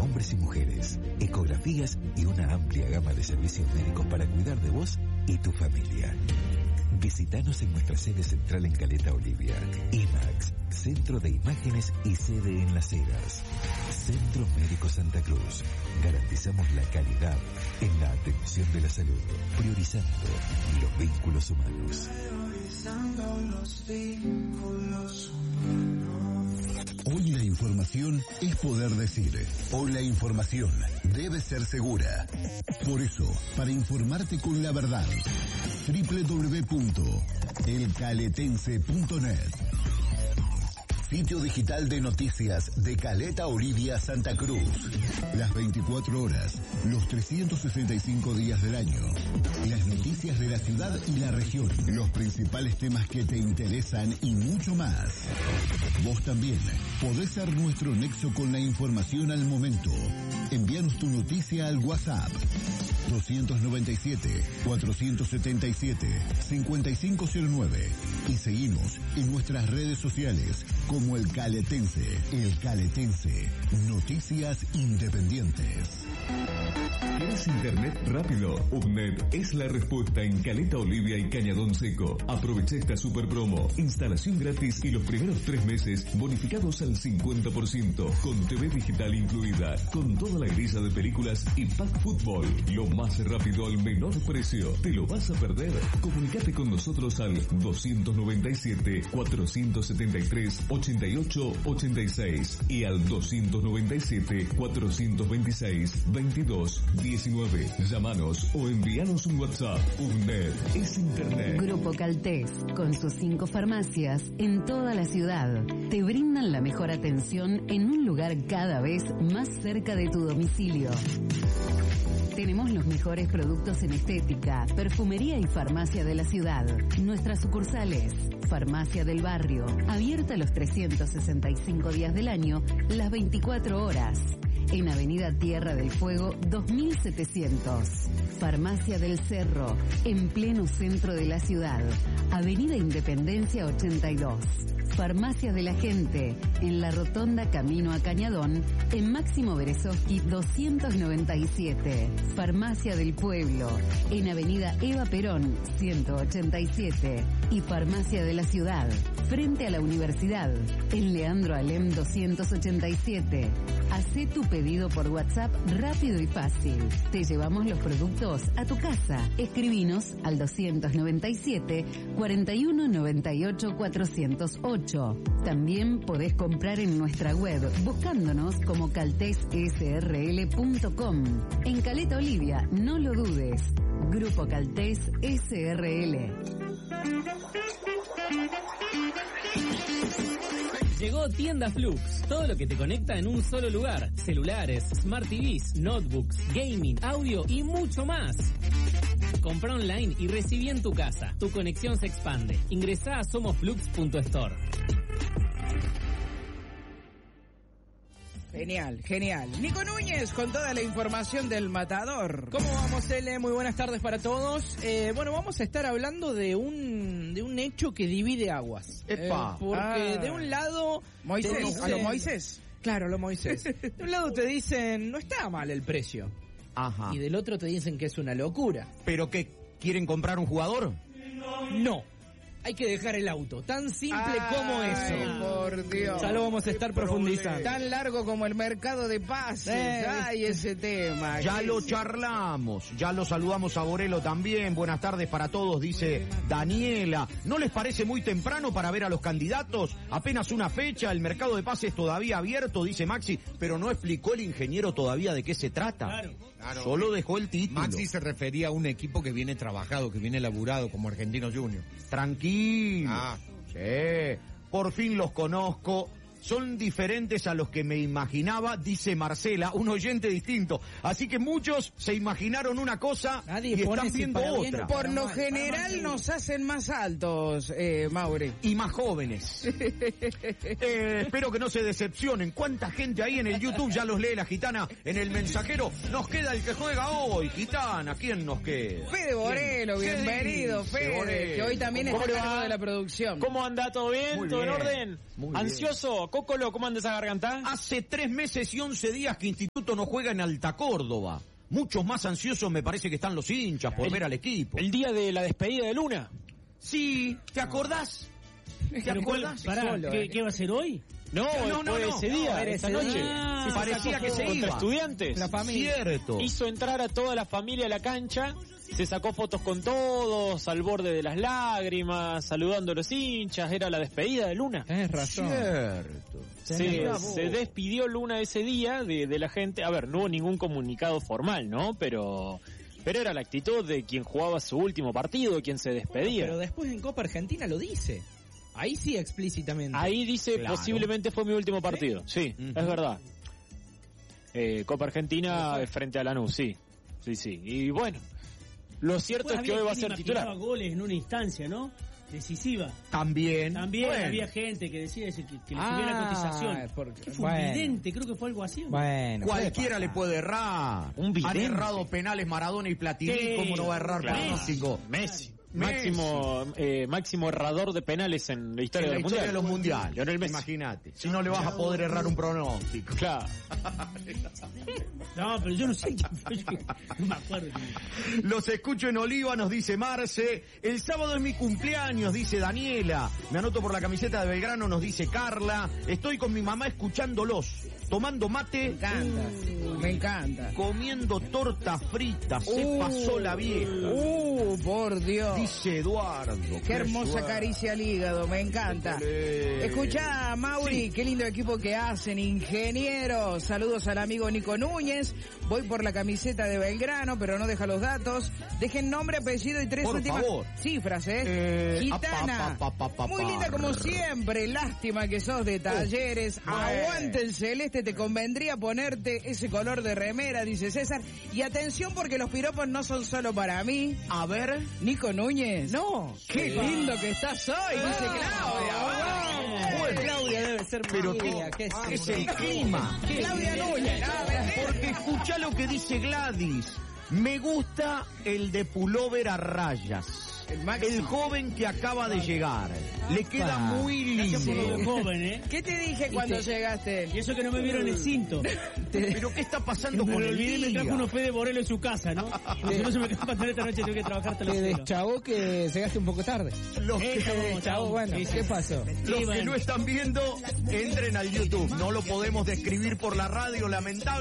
hombres y mujeres, ecografías y una amplia gama de servicios médicos para cuidar de vos y tu familia. Visítanos en nuestra sede central en Caleta Olivia. IMAX, Centro de Imágenes y sede en Las Heras. Centro Médico Santa Cruz. Garantizamos la calidad en la atención de la salud, priorizando los vínculos humanos. Hoy la información es poder decir. Hoy la información debe ser segura. Por eso, para informarte con la verdad, www.elcaletense.net, sitio digital de noticias de Caleta Olivia, Santa Cruz. Las 24 horas, los 365 días del año. Las noticias de la ciudad y la región. Los principales temas que te interesan y mucho más. Vos también podés ser nuestro nexo con la información al momento. Envíanos tu noticia al WhatsApp 297-477-5509 y seguimos en nuestras redes sociales como El Caletense. El Caletense, noticias independientes. ¿Quieres internet rápido? UBNET es la respuesta en Caleta Olivia y Cañadón Seco. Aprovecha esta super promo. Instalación gratis y los primeros 3 meses bonificados al 50%. Con TV digital incluida. Con toda la grilla de películas y pack fútbol. Lo más rápido al menor precio. ¿Te lo vas a perder? Comunicate con nosotros al 297-473-8886 y al 297-426-2219. Llámanos o envíanos un WhatsApp. UNED es Internet. Grupo Caltés, con sus 5 farmacias en toda la ciudad, te brindan la mejor atención en un lugar cada vez más cerca de tu domicilio. Tenemos los mejores productos en estética, perfumería y farmacia de la ciudad. Nuestras sucursales: Farmacia del Barrio, abierta los 365 días del año, las 24 horas. En Avenida Tierra del Fuego 2700. Farmacia del Cerro, en pleno centro de la ciudad. Avenida Independencia 82. Farmacia de la Gente, en la Rotonda Camino a Cañadón, en Máximo Berezovsky 297. Farmacia del Pueblo, en Avenida Eva Perón 187. Y Farmacia de la Ciudad, frente a la Universidad, en Leandro Alem 287. Hacé tu pedido por WhatsApp rápido y fácil. Te llevamos los productos a tu casa. Escribinos al 297 41 98 408. También podés comprar en nuestra web buscándonos como caltessrl.com. En Caleta Olivia, no lo dudes. Grupo Caltés SRL. Llegó Tienda Flux, todo lo que te conecta en un solo lugar. Celulares, Smart TVs, notebooks, gaming, audio y mucho más. Compra online y recibí en tu casa. Tu conexión se expande. Ingresá a somosflux.store. Genial, genial. Nico Núñez con toda la información del Matador. ¿Cómo vamos, L? Muy buenas tardes para todos. Bueno, vamos a estar hablando de un hecho que divide aguas. Porque de un lado... Moisés, dicen, ¿a lo Moisés? Claro, a lo Moisés. De un lado te dicen, no está mal el precio. Ajá. Y del otro te dicen que es una locura. ¿Pero qué? ¿Quieren comprar un jugador? No. Hay que dejar el auto. Tan simple como eso. Por Dios. Ya lo vamos a estar profundizando. Tan largo como el mercado de pases. Ay, ese tema. Ya lo charlamos. Ya lo saludamos a Borelo también. Buenas tardes para todos, dice Daniela. ¿No les parece muy temprano para ver a los candidatos? Apenas una fecha, el mercado de pases todavía abierto, dice Maxi, pero no explicó el ingeniero todavía de qué se trata. Claro. Solo dejó el título. Maxi se refería a un equipo que viene trabajado, que viene laburado, como Argentinos Juniors. Tranquilo. Sí. Por fin los conozco. Son diferentes a los que me imaginaba, dice Marcela, un oyente distinto. Así que muchos se imaginaron una cosa y están viendo otra. Por lo general nos hacen más altos, Maure. Y más jóvenes. Espero que no se decepcionen. ¿Cuánta gente ahí en el YouTube ya los lee la gitana en el mensajero? Nos queda el que juega hoy, gitana. ¿Quién nos queda? Fede Borelo, bienvenido, Fede, que hoy también está a cargo de la producción. ¿Cómo anda? ¿Todo bien? Muy ¿Todo bien. en orden? Muy ¿Ansioso? bien. Cocolo, ¿cómo anda esa garganta? Hace 3 meses y 11 días que Instituto no juega en Alta Córdoba. Muchos más ansiosos me parece que están los hinchas por ver al equipo. El día de la despedida de Luna. Sí, ¿te acordás? ¿Te acordás? ¿Qué va a ser hoy? No, ese día, esta noche. Parecía que se iba. Contra Estudiantes. La familia. Cierto. Hizo entrar a toda la familia a la cancha, se sacó fotos con todos, al borde de las lágrimas, saludando a los hinchas, era la despedida de Luna. Tenés razón. Cierto. Se despidió Luna ese día de la gente. A ver, no hubo ningún comunicado formal, ¿no? Pero era la actitud de quien jugaba su último partido, de quien se despedía. Pero después en Copa Argentina lo dice. Ahí sí explícitamente. Ahí dice, claro, posiblemente fue mi último partido. Sí, es verdad. Copa Argentina frente a Lanús, sí. Y bueno, lo cierto es que hoy va a ser titular. Goles en una instancia, ¿no? Decisiva. También Bueno. Había gente que decía que le subía la cotización. ¿Qué fue? Un vidente, creo que fue algo así. Bueno, cualquiera le puede errar. Han errado penales Maradona y Platini, ¿cómo no va a errar pronóstico? Messi. Máximo errador de penales en la historia del Mundial. De los mundiales. Imagínate. Si no le vas a poder errar un pronóstico. Claro. No, pero yo no sé. No me acuerdo. Los escucho en Oliva, nos dice Marce. El sábado es mi cumpleaños, dice Daniela. Me anoto por la camiseta de Belgrano, nos dice Carla. Estoy con mi mamá escuchándolos. Tomando mate. Me encanta. Comiendo torta frita. Se pasó la vieja. Por Dios. Dice Eduardo. Qué hermosa caricia al hígado, me encanta. Escuchá, Mauri, qué lindo equipo que hacen, ingenieros. Saludos al amigo Nico Núñez. Voy por la camiseta de Belgrano, pero no deja los datos. Dejen nombre, apellido y 3 últimas cifras, Gitana. Muy linda como siempre. Lástima que sos de Talleres. Aguante el celeste, te convendría ponerte ese color de remera, dice César. Y atención porque los piropos no son solo para mí. A ver, Nico Núñez. No. Qué lindo que estás hoy, dice Claudia. Claudia debe ser pero María, ¿qué es el clima? Claudia Núñez. Porque escuchá lo que dice Gladys. Me gusta el de pullover a rayas. El joven que acaba de llegar. Le queda muy lindo. Joven, ¿Qué te dije cuando llegaste? Y eso que no me vieron el cinto. ¿Pero qué está pasando con el día? Me trajo unos Fede Borelo en su casa, ¿no? Si no se me quedó para esta noche, tengo que trabajar hasta las 0. Te deschavó que llegaste un poco tarde. Los que deschavó, bueno, ¿qué pasó? Los que no están viendo, entren al YouTube. No lo podemos describir por la radio, lamentable.